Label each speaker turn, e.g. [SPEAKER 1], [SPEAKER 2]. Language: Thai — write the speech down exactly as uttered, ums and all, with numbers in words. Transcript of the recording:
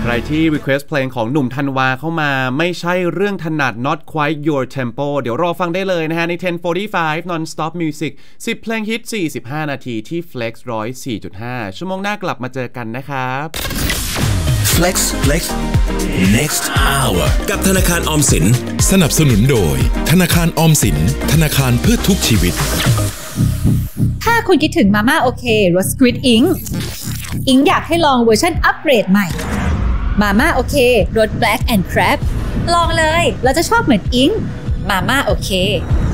[SPEAKER 1] ใครที่ request เพลงของหนุ่มธันวาเข้ามาไม่ใช่เรื่องถนัด not quite your tempo เดี๋ยวรอฟังได้เลยนะฮะใน สิบ สี่สิบห้า non-stop music สิบเพลงฮิตสี่สิบห้านาทีที่ Flex หนึ่งศูนย์สี่ จุดห้า ชั่วโมงหน้ากลับมาเจอกันนะครับ
[SPEAKER 2] Flex Flex next hour
[SPEAKER 3] กับธนาคารออมสิน
[SPEAKER 4] สนับสนุนโดยธนาคารออมสินธนาคารเพื่อทุกชีวิต
[SPEAKER 5] ถ้าคุณคิดถึงมาม่าโอเครส Squid Ink อิงอยากให้ลองเวอร์ชันอัปเกรดใหม่มาม่าโอเครส Black and Crab ลองเลยเราจะชอบเหมือนอิงมาม่าโอเค